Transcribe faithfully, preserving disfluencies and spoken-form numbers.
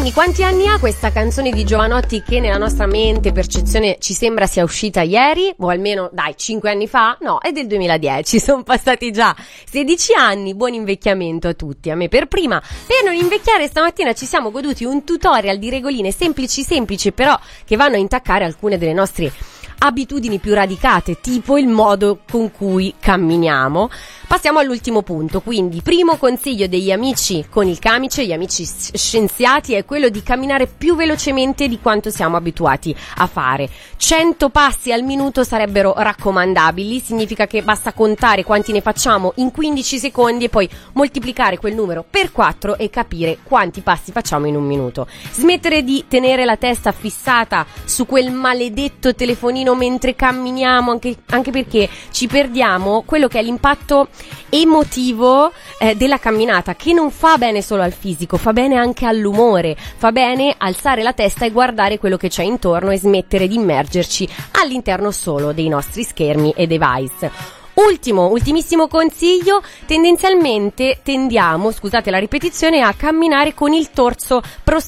Quindi quanti anni ha questa canzone di Jovanotti che nella nostra mente, percezione, ci sembra sia uscita ieri? O almeno, dai, cinque anni fa? No, è del duemiladieci, sono passati già sedici anni. Buon invecchiamento a tutti, a me per prima. Per non invecchiare stamattina ci siamo goduti un tutorial di regoline semplici semplici, però che vanno a intaccare alcune delle nostre abitudini più radicate, tipo il modo con cui camminiamo. Passiamo all'ultimo punto, quindi primo consiglio degli amici con il camice, gli amici scienziati, è quello di camminare più velocemente di quanto siamo abituati a fare. cento passi al minuto sarebbero raccomandabili, significa che basta contare quanti ne facciamo in quindici secondi e poi moltiplicare quel numero per quattro e capire quanti passi facciamo in un minuto. Smettere di tenere la testa fissata su quel maledetto telefonino mentre camminiamo, anche, anche perché ci perdiamo quello che è l'impatto emotivo eh, della camminata, che non fa bene solo al fisico, fa bene anche all'umore, fa bene alzare la testa e guardare quello che c'è intorno e smettere di immergerci all'interno solo dei nostri schermi e device. Ultimo, ultimissimo consiglio, tendenzialmente tendiamo, scusate la ripetizione, a camminare con il torso prostrato